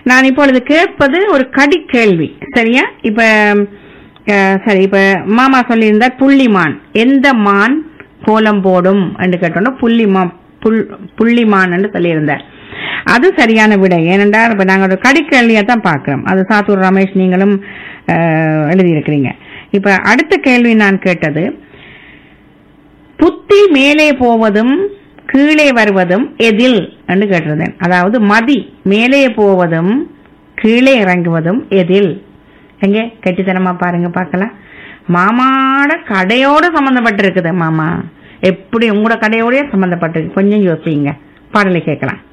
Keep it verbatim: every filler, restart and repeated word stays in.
நான் இப்பொழுது கேட்பது ஒரு கடி கேள்வி. சரியா? இப்ப சரி, இப்ப மாமா சொல்லியிருந்தார் புள்ளிமான். எந்த மான் கோலம் போடும் என்று கேட்டோன்னா புள்ளிமா புல் புள்ளிமான் என்று சொல்லியிருந்தார். அது சரியான விடை. ஏனென்றால் இப்ப நாங்க ஒரு கடிக்கேள்வியா தான் பாக்குறோம். அது சாத்தூர் ரமேஷ் நீங்களும் எழுதியிருக்கிறீங்க. இப்ப அடுத்த கேள்வி நான் கேட்டது, புத்தி மேலே போவதும் கீழே வருவதும் எதில் என்று கேட்டிருந்தேன். அதாவது மதி மேலே போவதும் கீழே இறங்குவதும் எதில்? எங்க கெட்டித்தனமா பாருங்க பார்க்கலாம். மாமாட கடையோட சம்பந்தப்பட்டிருக்குது. மாமா எப்படி உங்களோட கடையோடய சம்பந்தப்பட்டிருக்கு? கொஞ்சம் யோசிப்பீங்க. பாடலை கேட்கலாம்.